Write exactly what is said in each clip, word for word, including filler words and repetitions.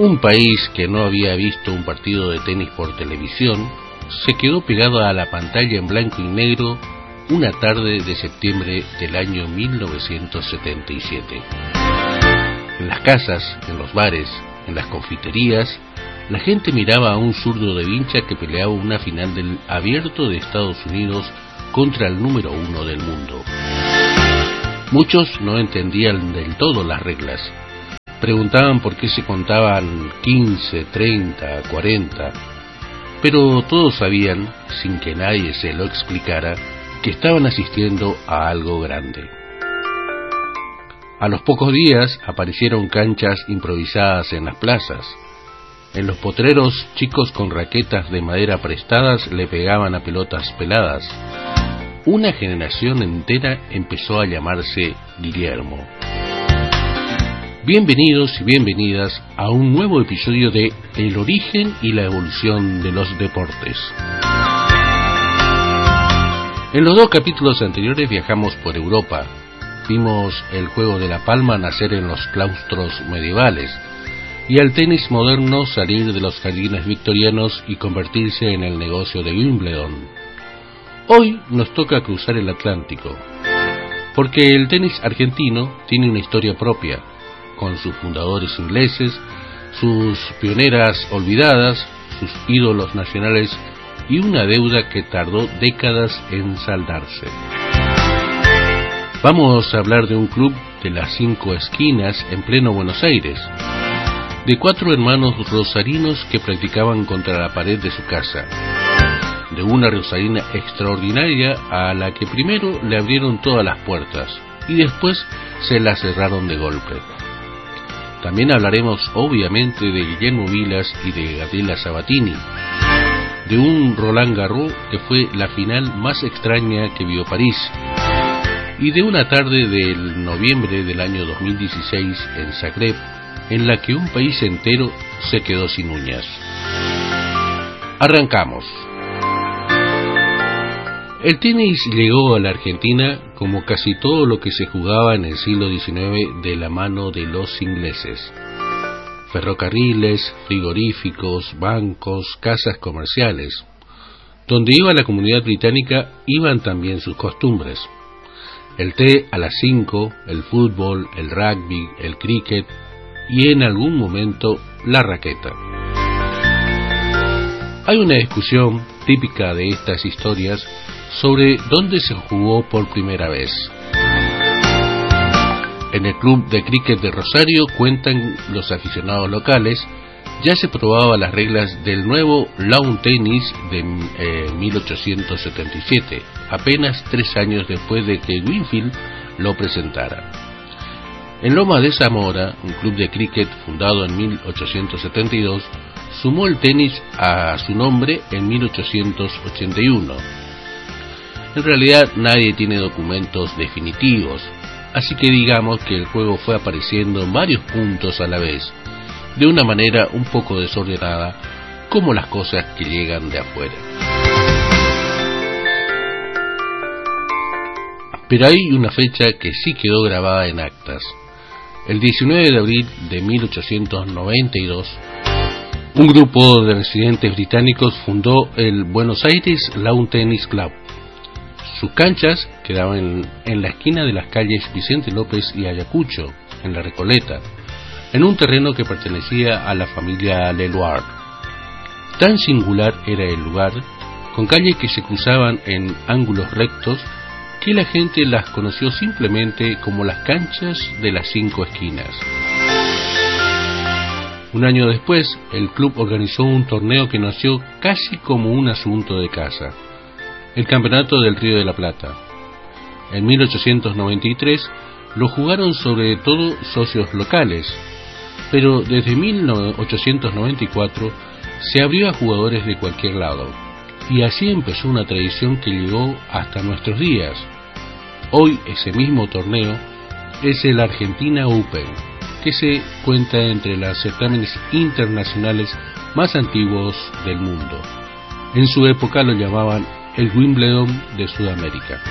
Un país que no había visto un partido de tenis por televisión se quedó pegado a la pantalla en blanco y negro una tarde de septiembre del año mil novecientos setenta y siete. En las casas, en los bares, en las confiterías, la gente miraba a un zurdo de vincha que peleaba una final del Abierto de Estados Unidos contra el número uno del mundo. Muchos no entendían del todo las reglas. Preguntaban por qué se contaban quince, treinta, cuarenta, pero todos sabían, sin que nadie se lo explicara, que estaban asistiendo a algo grande. A los pocos días aparecieron canchas improvisadas en las plazas. En los potreros, chicos con raquetas de madera prestadas le pegaban a pelotas peladas. Una generación entera empezó a llamarse Guillermo. Bienvenidos y bienvenidas a un nuevo episodio de El origen y la evolución de los deportes. En los dos capítulos anteriores viajamos por Europa. Vimos el juego de la palma nacer en los claustros medievales y al tenis moderno salir de los jardines victorianos y convertirse en el negocio de Wimbledon. Hoy nos toca cruzar el Atlántico, porque el tenis argentino tiene una historia propia, con sus fundadores ingleses, sus pioneras olvidadas, sus ídolos nacionales y una deuda que tardó décadas en saldarse. Vamos a hablar de un club de las cinco esquinas en pleno Buenos Aires, de cuatro hermanos rosarinos que practicaban contra la pared de su casa, de una rosarina extraordinaria a la que primero le abrieron todas las puertas y después se las cerraron de golpe. También hablaremos obviamente de Guillermo Vilas y de Gabriela Sabatini, de un Roland Garros que fue la final más extraña que vio París, y de una tarde del noviembre del año dos mil dieciséis en Zagreb, en la que un país entero se quedó sin uñas. Arrancamos. El tenis llegó a la Argentina como casi todo lo que se jugaba en el siglo diecinueve de la mano de los ingleses. Ferrocarriles, frigoríficos, bancos, casas comerciales. Donde iba la comunidad británica iban también sus costumbres. El té a las cinco, el fútbol, el rugby, el cricket y en algún momento la raqueta. Hay una discusión típica de estas historias sobre dónde se jugó por primera vez. En el club de cricket de Rosario, cuentan los aficionados locales, ya se probaba las reglas del nuevo lawn tennis de eh, mil ochocientos setenta y siete, apenas tres años después de que Winfield lo presentara. En Loma de Zamora, un club de cricket fundado en mil ochocientos setenta y dos, sumó el tenis a su nombre en mil ochocientos ochenta y uno. En realidad nadie tiene documentos definitivos, así que digamos que el juego fue apareciendo en varios puntos a la vez, de una manera un poco desordenada, como las cosas que llegan de afuera. Pero hay una fecha que sí quedó grabada en actas. El diecinueve de abril de mil ochocientos noventa y dos, un grupo de residentes británicos fundó el Buenos Aires Lawn Tennis Club. Sus canchas quedaban en, en la esquina de las calles Vicente López y Ayacucho, en La Recoleta, en un terreno que pertenecía a la familia Leloir. Tan singular era el lugar, con calles que se cruzaban en ángulos rectos, que la gente las conoció simplemente como las canchas de las cinco esquinas. Un año después, el club organizó un torneo que nació casi como un asunto de casa, el Campeonato del Río de la Plata. En mil ochocientos noventa y tres lo jugaron sobre todo socios locales, pero desde mil ochocientos noventa y cuatro se abrió a jugadores de cualquier lado, y así empezó una tradición que llegó hasta nuestros días. Hoy ese mismo torneo es el Argentina Open, que se cuenta entre los certámenes internacionales más antiguos del mundo. En su época lo llamaban el Wimbledon de Sudamérica.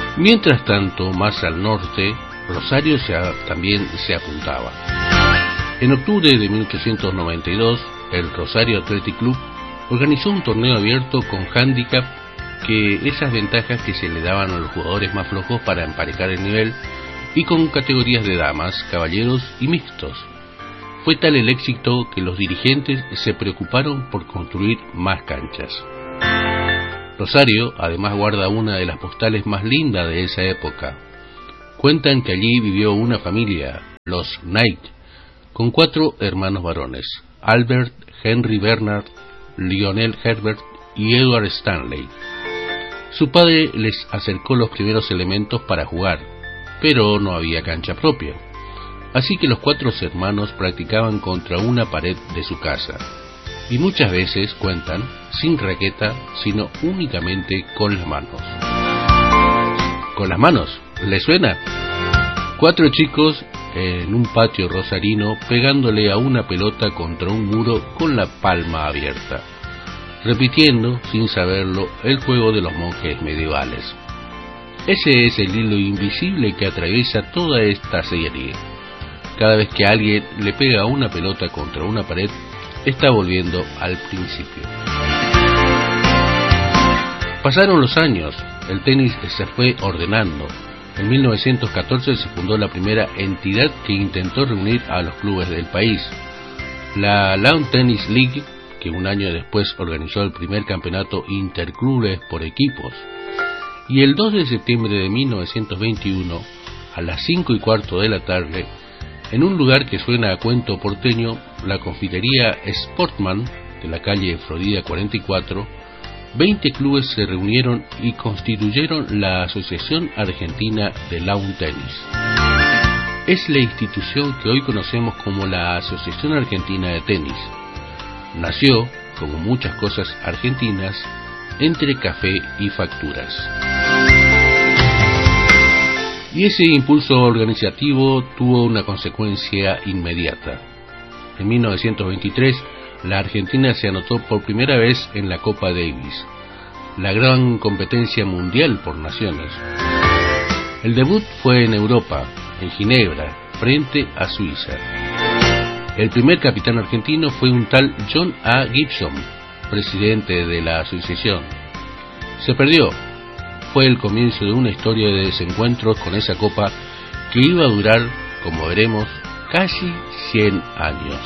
Mientras tanto, más al norte, Rosario se, también se apuntaba. En octubre de mil ochocientos noventa y dos, el Rosario Athletic Club organizó un torneo abierto con handicap, que esas ventajas que se le daban a los jugadores más flojos para emparejar el nivel, y con categorías de damas, caballeros y mixtos. Fue tal el éxito que los dirigentes se preocuparon por construir más canchas. Rosario además guarda una de las postales más lindas de esa época. Cuentan que allí vivió una familia, los Knight, con cuatro hermanos varones: Albert, Henry Bernard, Lionel Herbert y Edward Stanley. Su padre les acercó los primeros elementos para jugar, pero no había cancha propia, así que los cuatro hermanos practicaban contra una pared de su casa, y muchas veces, cuentan, sin raqueta, sino únicamente con las manos. ¿Con las manos? ¿Les suena? Cuatro chicos en un patio rosarino pegándole a una pelota contra un muro con la palma abierta, repitiendo, sin saberlo, el juego de los monjes medievales. Ese es el hilo invisible que atraviesa toda esta serie. Cada vez que alguien le pega a una pelota contra una pared, está volviendo al principio. Pasaron los años, el tenis se fue ordenando. En mil novecientos catorce se fundó la primera entidad que intentó reunir a los clubes del país, la Lawn Tennis League, que un año después organizó el primer campeonato interclubes por equipos. Y el dos de septiembre de mil novecientos veintiuno, a las cinco y cuarto de la tarde, en un lugar que suena a cuento porteño, la confitería Sportman de la calle Florida cuarenta y cuatro, veinte clubes se reunieron y constituyeron la Asociación Argentina de Lawn Tennis. Es la institución que hoy conocemos como la Asociación Argentina de Tenis. Nació, como muchas cosas argentinas, entre café y facturas. Y ese impulso organizativo tuvo una consecuencia inmediata. En mil novecientos veintitrés, la Argentina se anotó por primera vez en la Copa Davis, la gran competencia mundial por naciones. El debut fue en Europa, en Ginebra, frente a Suiza. El primer capitán argentino fue un tal John A. Gibson, presidente de la asociación. Se perdió. Fue el comienzo de una historia de desencuentros con esa copa que iba a durar, como veremos, casi cien años.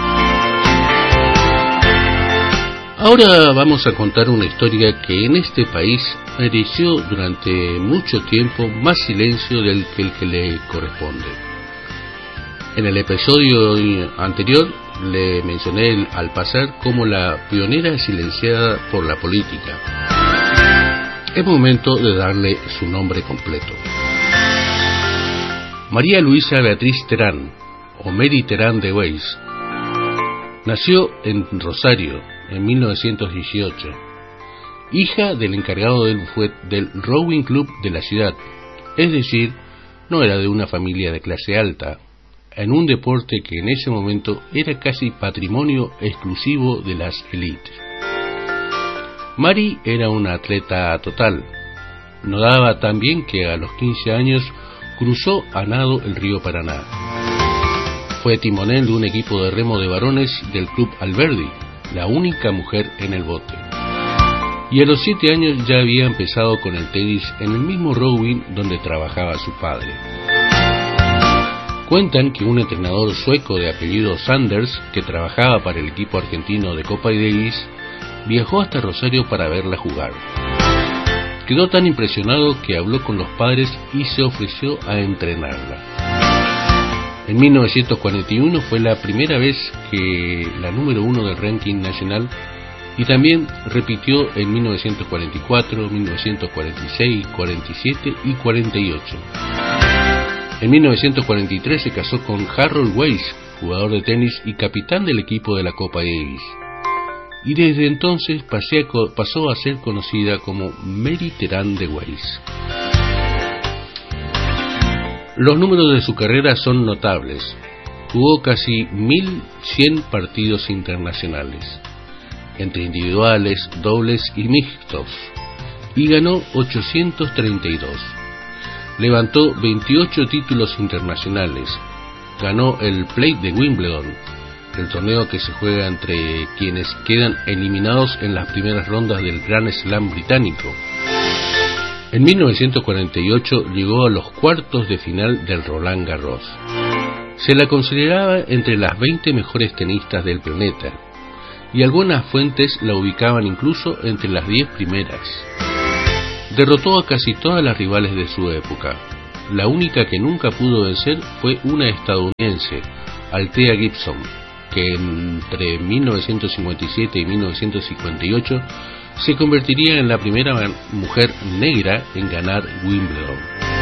Ahora vamos a contar una historia que en este país mereció durante mucho tiempo más silencio del que el que le corresponde. En el episodio anterior le mencioné al pasar como la pionera silenciada por la política. Es momento de darle su nombre completo. María Luisa Beatriz Terán, o Mary Terán de Weiss, nació en Rosario en mil novecientos dieciocho, hija del encargado del buffet del Rowing Club de la ciudad, es decir, no era de una familia de clase alta, en un deporte que en ese momento era casi patrimonio exclusivo de las élites. Mari era una atleta total. No daba tan bien que a los quince años cruzó a nado el río Paraná. Fue timonel de un equipo de remo de varones del Club Alberdi, la única mujer en el bote. Y a los siete años ya había empezado con el tenis en el mismo rowing donde trabajaba su padre. Cuentan que un entrenador sueco de apellido Sanders, que trabajaba para el equipo argentino de Copa Davis, viajó hasta Rosario para verla jugar. Quedó tan impresionado que habló con los padres y se ofreció a entrenarla. En mil novecientos cuarenta y uno fue la primera vez que la número uno del ranking nacional, y también repitió en mil novecientos cuarenta y cuatro, mil novecientos cuarenta y seis, cuarenta y siete y cuarenta y ocho. En mil novecientos cuarenta y tres se casó con Harold Weiss, jugador de tenis y capitán del equipo de la Copa Davis. Y desde entonces pasó a ser conocida como Mary Terán de Weiss. Los números de su carrera son notables. Jugó casi mil cien partidos internacionales, entre individuales, dobles y mixtos, y ganó ochocientos treinta y dos. Levantó veintiocho títulos internacionales, ganó el Plate de Wimbledon, el torneo que se juega entre quienes quedan eliminados en las primeras rondas del Grand Slam británico. En mil novecientos cuarenta y ocho llegó a los cuartos de final del Roland Garros. Se la consideraba entre las veinte mejores tenistas del planeta, y algunas fuentes la ubicaban incluso entre las diez primeras. Derrotó a casi todas las rivales de su época. La única que nunca pudo vencer fue una estadounidense, Althea Gibson, que entre mil novecientos cincuenta y siete y mil novecientos cincuenta y ocho se convertiría en la primera mujer negra en ganar Wimbledon.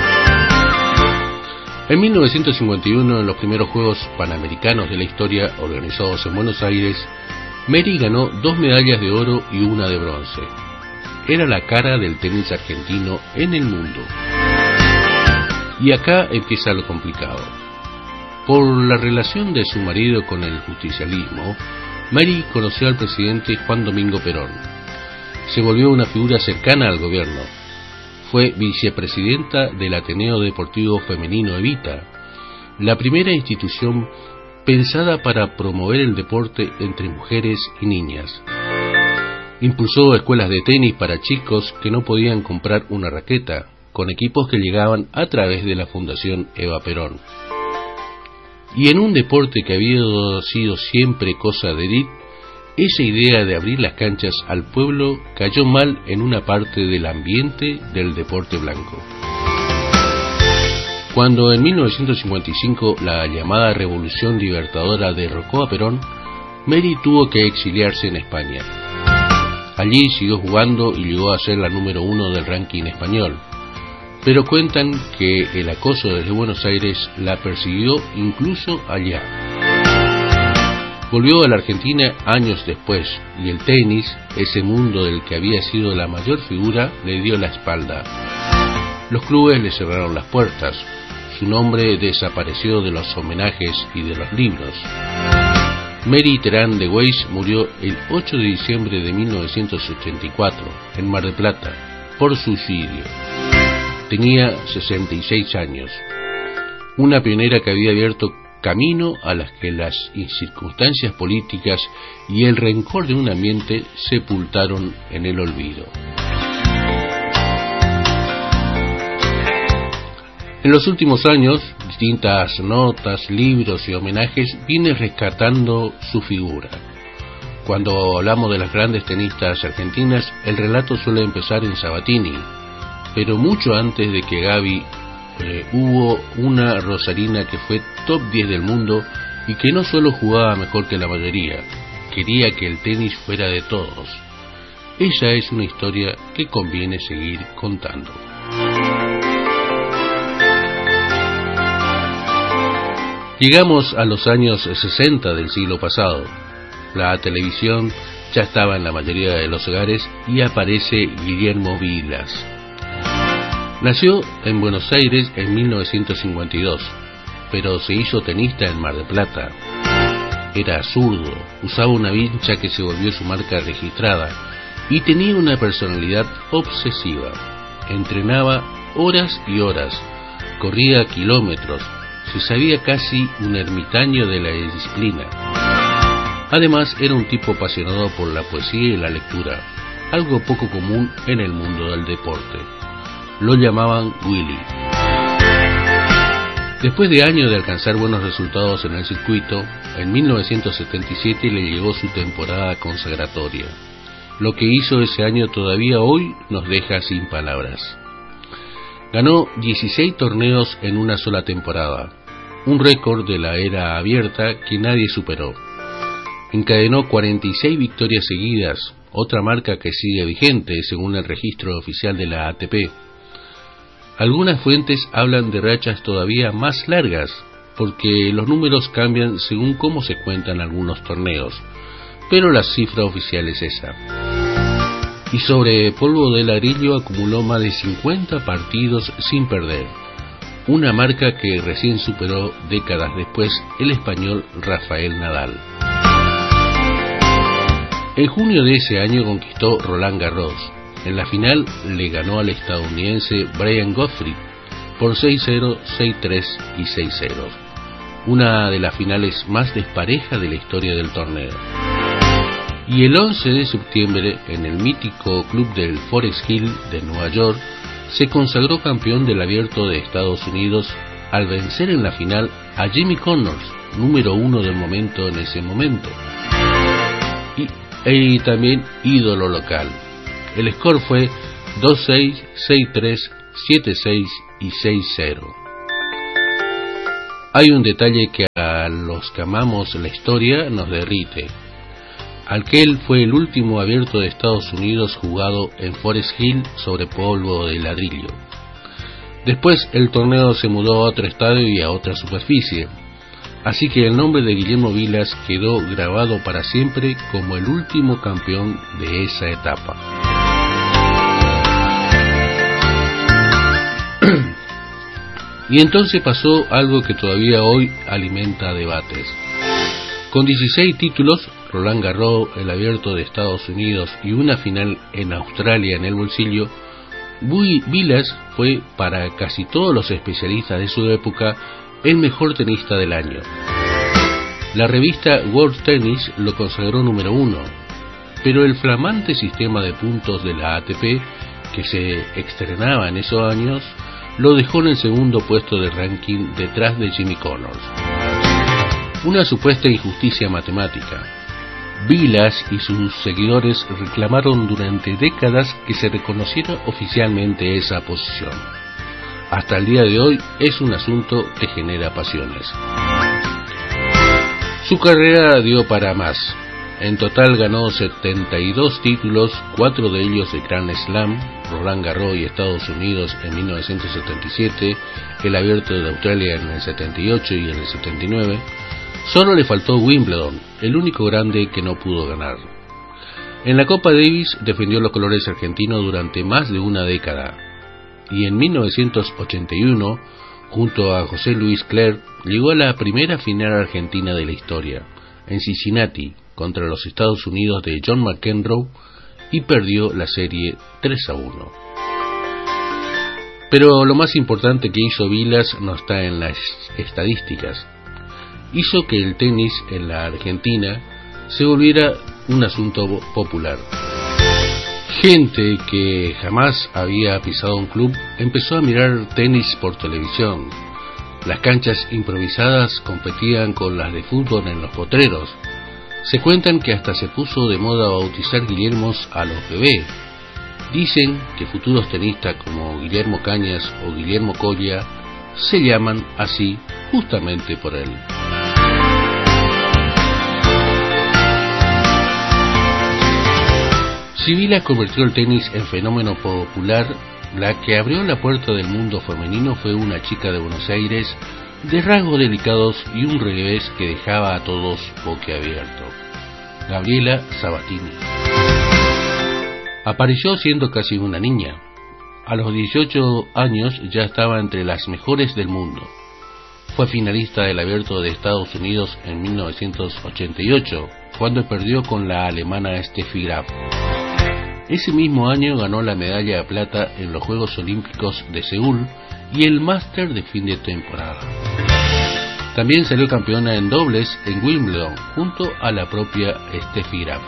En mil novecientos cincuenta y uno, en los primeros Juegos Panamericanos de la historia organizados en Buenos Aires, Mary ganó dos medallas de oro y una de bronce. Era la cara del tenis argentino en el mundo. Y acá empieza lo complicado. Por la relación de su marido con el justicialismo, Mary conoció al presidente Juan Domingo Perón. Se volvió una figura cercana al gobierno. Fue vicepresidenta del Ateneo Deportivo Femenino Evita, la primera institución pensada para promover el deporte entre mujeres y niñas. Impulsó escuelas de tenis para chicos que no podían comprar una raqueta, con equipos que llegaban a través de la Fundación Eva Perón. Y en un deporte que había sido siempre cosa de élite, esa idea de abrir las canchas al pueblo cayó mal en una parte del ambiente del deporte blanco. Cuando en mil novecientos cincuenta y cinco la llamada Revolución Libertadora derrocó a Perón, Mary tuvo que exiliarse en España. Allí siguió jugando y llegó a ser la número uno del ranking español, pero cuentan que el acoso desde Buenos Aires la persiguió incluso allá. Volvió a la Argentina años después, y el tenis, ese mundo del que había sido la mayor figura, le dio la espalda. Los clubes le cerraron las puertas, su nombre desapareció de los homenajes y de los libros. Mary Terán de Weiss murió el ocho de diciembre de mil novecientos ochenta y cuatro, en Mar del Plata, por suicidio. Tenía sesenta y seis años. Una pionera que había abierto camino a las que las circunstancias políticas y el rencor de un ambiente sepultaron en el olvido. En los últimos años, distintas notas, libros y homenajes vienen rescatando su figura. Cuando hablamos de las grandes tenistas argentinas, el relato suele empezar en Sabatini, pero mucho antes de que Gaby eh, hubo una rosarina que fue top diez del mundo y que no solo jugaba mejor que la mayoría, quería que el tenis fuera de todos. Ella es una historia que conviene seguir contando. Llegamos a los años sesenta del siglo pasado. La televisión ya estaba en la mayoría de los hogares y aparece Guillermo Vilas. Nació en Buenos Aires en mil novecientos cincuenta y dos, pero se hizo tenista en Mar del Plata. Era zurdo, usaba una vincha que se volvió su marca registrada y tenía una personalidad obsesiva. Entrenaba horas y horas, corría kilómetros, se sabía casi un ermitaño de la disciplina. Además, era un tipo apasionado por la poesía y la lectura, algo poco común en el mundo del deporte. Lo llamaban Willy. Después de años de alcanzar buenos resultados en el circuito, en mil novecientos setenta y siete le llegó su temporada consagratoria. Lo que hizo ese año todavía hoy nos deja sin palabras. Ganó dieciséis torneos en una sola temporada, un récord de la era abierta que nadie superó. Encadenó cuarenta y seis victorias seguidas, otra marca que sigue vigente según el registro oficial de la A T P. Algunas fuentes hablan de rachas todavía más largas, porque los números cambian según cómo se cuentan algunos torneos, pero la cifra oficial es esa. Y sobre polvo de ladrillo acumuló más de cincuenta partidos sin perder, una marca que recién superó décadas después el español Rafael Nadal. En junio de ese año conquistó Roland Garros. En la final le ganó al estadounidense Brian Gottfried por seis cero, seis tres y seis cero. una de las finales más desparejas de la historia del torneo. Y el once de septiembre, en el mítico club del Forest Hill de Nueva York, se consagró campeón del Abierto de Estados Unidos al vencer en la final a Jimmy Connors, número uno del momento en ese momento, y, y también ídolo local. El score fue dos seis, seis tres, siete seis y seis cero. Hay un detalle que a los que amamos la historia nos derrite. Aquel fue el último Abierto de Estados Unidos jugado en Forest Hill sobre polvo de ladrillo. Después el torneo se mudó a otro estadio y a otra superficie, así que el nombre de Guillermo Vilas quedó grabado para siempre como el último campeón de esa etapa. Y entonces pasó algo que todavía hoy alimenta debates. Con dieciséis títulos, Roland Garros, el Abierto de Estados Unidos y una final en Australia en el bolsillo, Vilas fue para casi todos los especialistas de su época el mejor tenista del año. La revista World Tennis lo consagró número uno, pero el flamante sistema de puntos de la A T P, que se estrenaba en esos años, lo dejó en el segundo puesto del ranking detrás de Jimmy Connors. Una supuesta injusticia matemática. Vilas y sus seguidores reclamaron durante décadas que se reconociera oficialmente esa posición. Hasta el día de hoy es un asunto que genera pasiones. Su carrera dio para más. En total ganó setenta y dos títulos, cuatro de ellos de Grand Slam, Roland Garros y Estados Unidos en mil novecientos setenta y siete, el Abierto de Australia en el setenta y ocho y en el setenta y nueve. Solo le faltó Wimbledon, el único grande que no pudo ganar. En la Copa Davis defendió los colores argentinos durante más de una década, y en mil novecientos ochenta y uno, junto a José Luis Clerc, llegó a la primera final argentina de la historia, en Cincinnati, contra los Estados Unidos de John McEnroe, y perdió la serie tres a uno. Pero lo más importante que hizo Vilas no está en las estadísticas. Hizo que el tenis en la Argentina se volviera un asunto popular. Gente que jamás había pisado un club empezó a mirar tenis por televisión. Las canchas improvisadas competían con las de fútbol en los potreros. Se cuentan que hasta se puso de moda bautizar Guillermos a los bebés. Dicen que futuros tenistas como Guillermo Cañas o Guillermo Coria se llaman así justamente por él. Si Vilas convirtió el tenis en fenómeno popular, la que abrió la puerta del mundo femenino fue una chica de Buenos Aires de rasgos delicados y un revés que dejaba a todos boquiabierto. Gabriela Sabatini. Apareció siendo casi una niña. A los dieciocho años ya estaba entre las mejores del mundo. Fue finalista del Abierto de Estados Unidos en mil novecientos ochenta y ocho, cuando perdió con la alemana Steffi Graf. Ese mismo año ganó la medalla de plata en los Juegos Olímpicos de Seúl y el Máster de fin de temporada. También salió campeona en dobles en Wimbledon junto a la propia Steffi Graf.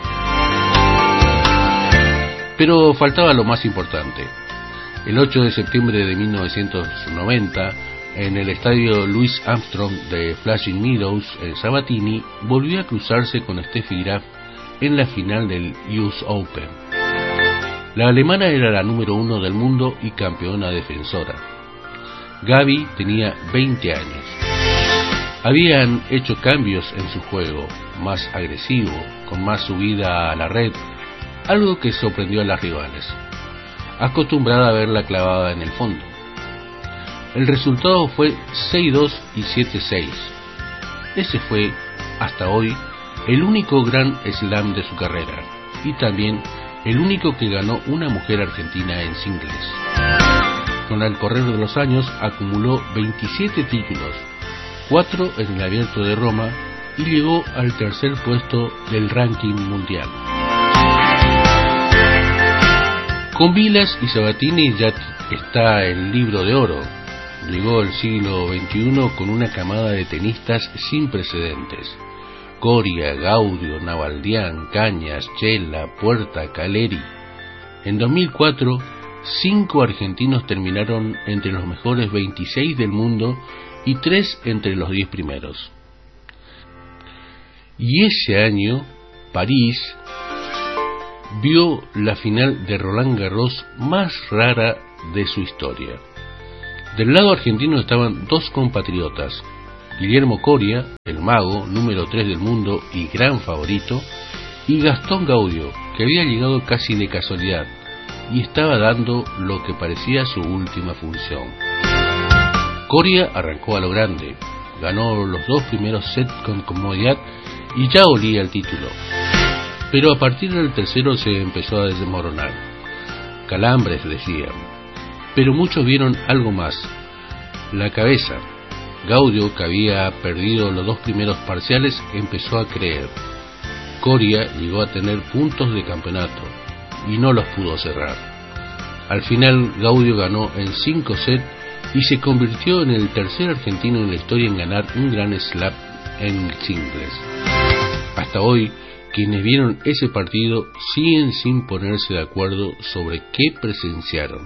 Pero faltaba lo más importante. El ocho de septiembre de mil novecientos noventa, en el estadio Louis Armstrong de Flushing Meadows, en Sabatini volvió a cruzarse con Steffi Graf en la final del U S Open. La alemana era la número uno del mundo y campeona defensora. Gaby tenía veinte años. Habían hecho cambios en su juego, más agresivo, con más subida a la red, algo que sorprendió a las rivales, acostumbrada a verla clavada en el fondo. El resultado fue seis dos y siete seis. Ese fue, hasta hoy, el único Grand Slam de su carrera, y también el único que ganó una mujer argentina en singles. Con el correr de los años acumuló veintisiete títulos, cuatro en el Abierto de Roma, y llegó al tercer puesto del ranking mundial. Con Vilas y Sabatini ya está el libro de oro. llegó el siglo veintiuno con una camada de tenistas sin precedentes. Coria, Gaudio, Nalbandián, Cañas, Chela, Puerta, Caleri. En dos mil cuatro, cinco argentinos terminaron entre los mejores veintiséis del mundo y tres entre los diez primeros. Y ese año, París vio la final de Roland Garros más rara de su historia. Del lado argentino estaban dos compatriotas, Guillermo Coria, el mago, número tres del mundo y gran favorito, y Gastón Gaudio, que había llegado casi de casualidad y estaba dando lo que parecía su última función. Coria arrancó a lo grande, ganó los dos primeros sets con comodidad y ya olía el título. Pero a partir del tercero se empezó a desmoronar. Calambres, decían. Pero muchos vieron algo más. La cabeza. Gaudio, que había perdido los dos primeros parciales, empezó a creer. Coria llegó a tener puntos de campeonato y no los pudo cerrar. Al final, Gaudio ganó en cinco sets y se convirtió en el tercer argentino en la historia en ganar un Grand Slam en singles. Hasta hoy, quienes vieron ese partido siguen sin ponerse de acuerdo sobre qué presenciaron.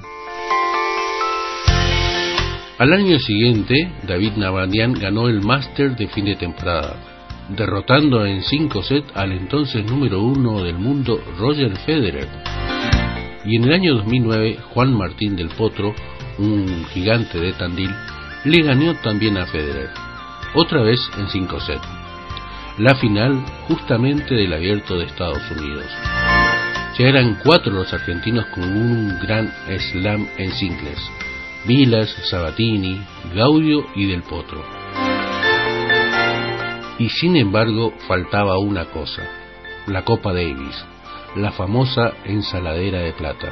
Al año siguiente, David Nalbandián ganó el Master de fin de temporada, derrotando en cinco sets al entonces número uno del mundo Roger Federer. Y en el año dos mil nueve, Juan Martín del Potro, un gigante de Tandil, le ganó también a Federer, otra vez en cinco sets. La final justamente del Abierto de Estados Unidos. Ya eran cuatro los argentinos con un gran slam en singles: Vilas, Sabatini, Gaudio y Del Potro. Y sin embargo faltaba una cosa: la Copa Davis, la famosa ensaladera de plata.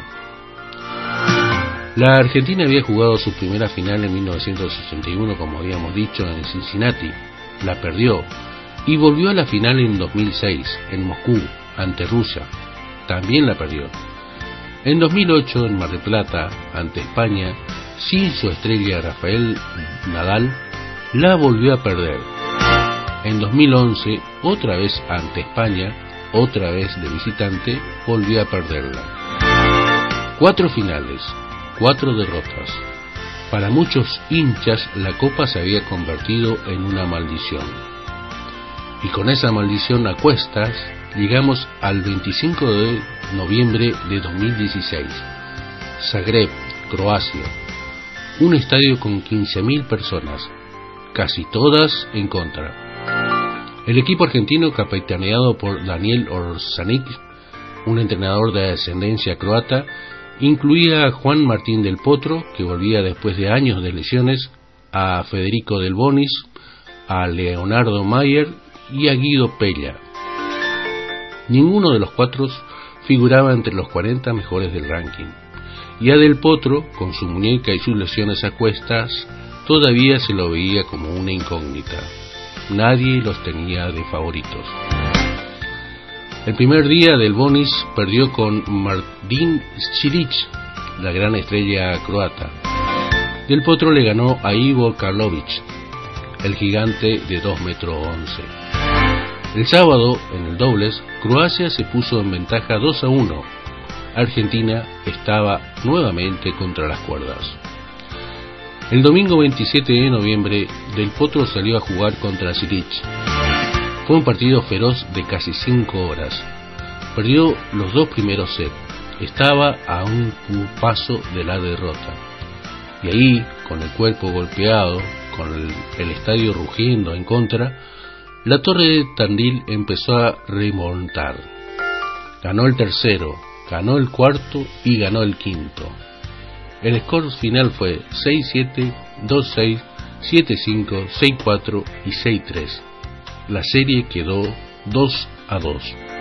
La Argentina había jugado su primera final en mil novecientos sesenta y uno, como habíamos dicho, en Cincinnati. La perdió y volvió a la final en dos mil seis, en Moscú, ante Rusia. También la perdió. En dos mil ocho, en Mar del Plata, ante España, sin su estrella Rafael Nadal, la volvió a perder. En dos mil once, otra vez ante España, otra vez de visitante, volvió a perderla. Cuatro finales, cuatro derrotas. Para muchos hinchas, la Copa se había convertido en una maldición. Y con esa maldición a cuestas, llegamos al veinticinco de noviembre de dos mil dieciséis. Zagreb, Croacia. Un estadio con quince mil personas, casi todas en contra. El equipo argentino, capitaneado por Daniel Orsanic, un entrenador de ascendencia croata, incluía a Juan Martín del Potro, que volvía después de años de lesiones, a Federico Del Bonis, a Leonardo Mayer y a Guido Pella. Ninguno de los cuatro figuraba entre los cuarenta mejores del ranking, y a Del Potro, con su muñeca y sus lesiones a cuestas, todavía se lo veía como una incógnita. Nadie los tenía de favoritos. El primer día, Del Bonis perdió con Martin Cilic, la gran estrella croata. Del Potro le ganó a Ivo Karlovic, el gigante de dos metros once. El sábado, en el dobles, Croacia se puso en ventaja dos a uno. Argentina estaba nuevamente contra las cuerdas. El domingo veintisiete de noviembre, Del Potro salió a jugar contra Cilic. Fue un partido feroz de casi cinco horas. Perdió los dos primeros sets. Estaba a un paso de la derrota. Y ahí, con el cuerpo golpeado, con el, el estadio rugiendo en contra, la Torre de Tandil empezó a remontar. Ganó el tercero, ganó el cuarto y ganó el quinto. El score final fue seis siete, dos seis, siete cinco, seis cuatro y seis tres. La serie quedó dos a dos.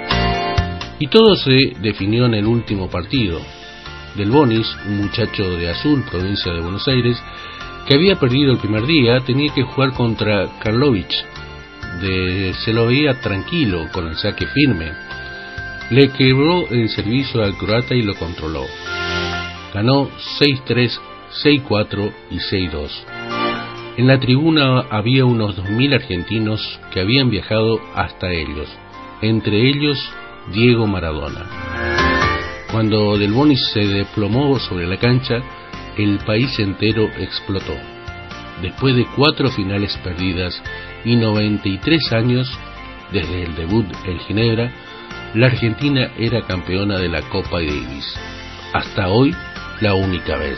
Y todo se definió en el último partido. Del Bonis, un muchacho de Azul, provincia de Buenos Aires, que había perdido el primer día, tenía que jugar contra Karlovic. De, se lo veía tranquilo, con el saque firme. Le quebró el servicio al croata y lo controló. Ganó seis tres, seis cuatro y seis dos. En la tribuna había unos dos mil argentinos que habían viajado hasta ellos, entre ellos Diego Maradona. Cuando Del Boni se desplomó sobre la cancha, el país entero explotó. Después de cuatro finales perdidas y noventa y tres años desde el debut en Ginebra, la Argentina era campeona de la Copa Davis. Hasta hoy, la única vez.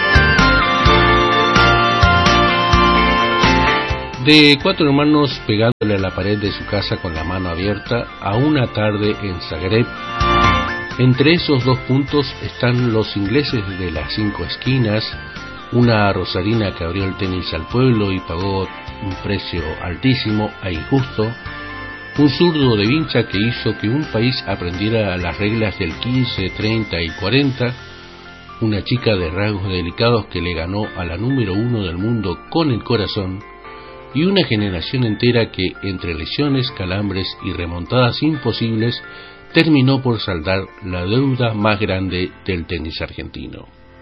De cuatro hermanos pegándole a la pared de su casa con la mano abierta a una tarde en Zagreb, entre esos dos puntos están los ingleses de las cinco esquinas, una rosarina que abrió el tenis al pueblo y pagó un precio altísimo e injusto, un zurdo de Vincha que hizo que un país aprendiera las reglas del quince, treinta y cuarenta, una chica de rasgos delicados que le ganó a la número uno del mundo con el corazón, y una generación entera que, entre lesiones, calambres y remontadas imposibles, terminó por saldar la deuda más grande del tenis argentino.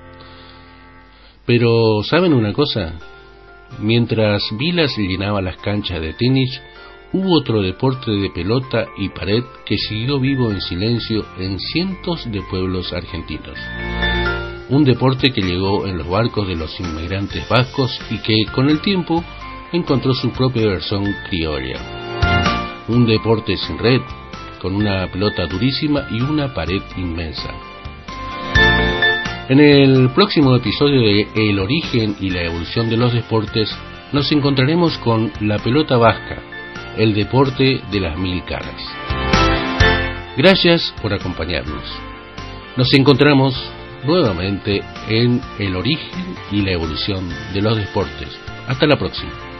Pero, ¿saben una cosa? Mientras Vilas llenaba las canchas de tenis, hubo otro deporte de pelota y pared que siguió vivo en silencio en cientos de pueblos argentinos. Un deporte que llegó en los barcos de los inmigrantes vascos y que, con el tiempo, encontró su propia versión criolla. Un deporte sin red, con una pelota durísima y una pared inmensa. En el próximo episodio de El origen y la evolución de los deportes, nos encontraremos con la pelota vasca, el deporte de las mil caras. Gracias por acompañarnos. Nos encontramos nuevamente en El origen y la evolución de los deportes. Hasta la próxima.